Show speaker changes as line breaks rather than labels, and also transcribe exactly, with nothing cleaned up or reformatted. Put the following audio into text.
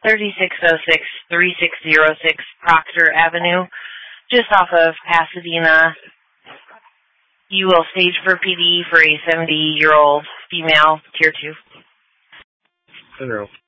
thirty-six oh six, thirty-six oh six Proctor Avenue, just off of Pasadena. You will stage for P D for a seventy-year-old female, tier two.
General.